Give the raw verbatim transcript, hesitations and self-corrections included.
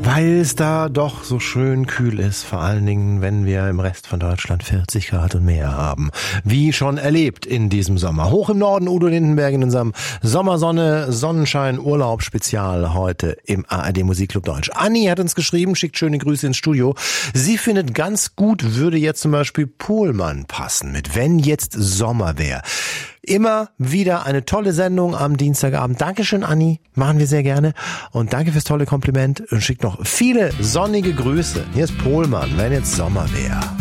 Weil es da doch so schön kühl ist, vor allen Dingen, wenn wir im Rest von Deutschland vierzig Grad und mehr haben. Wie schon erlebt in diesem Sommer. Hoch im Norden Udo Lindenberg in unserem Sommersonne, Sonnenschein, Urlaub Spezial heute im A R D Musikclub Deutsch. Anni hat uns geschrieben, schickt schöne Grüße ins Studio. Sie findet ganz gut, würde jetzt zum Beispiel Pohlmann passen mit Wenn jetzt Sommer wäre. Immer wieder eine tolle Sendung am Dienstagabend. Dankeschön, Anni. Machen wir sehr gerne. Und danke fürs tolle Kompliment. Und schickt noch viele sonnige Grüße. Hier ist Pohlmann, wenn jetzt Sommer wäre.